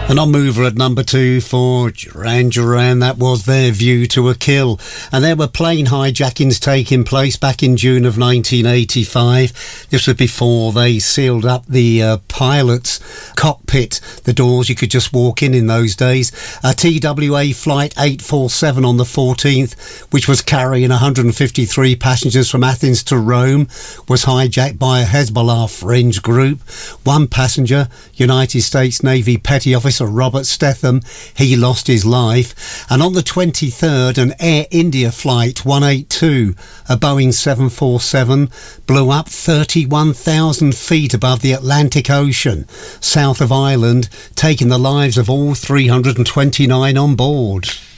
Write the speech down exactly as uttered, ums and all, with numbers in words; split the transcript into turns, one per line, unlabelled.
And on Mover at number two for Duran Duran, that was their View to a Kill. And there were plane hijackings taking place back in June of nineteen eighty-five. This was before they sealed up the uh, pilot's cockpit. The doors, you could just walk in in those days. A T W A flight eight forty-seven on the fourteenth, which was carrying one hundred fifty-three passengers from Athens to Rome, was hijacked by a Hezbollah fringe group. One passenger, United States Navy Petty Officer Robert Stetham, he lost his life. And on the twenty-third, an Air India flight one eighty-two, a Boeing seven forty-seven, blew up thirty-one thousand feet above the Atlantic Ocean, south of Ireland, taking the lives of all three hundred twenty-nine on board.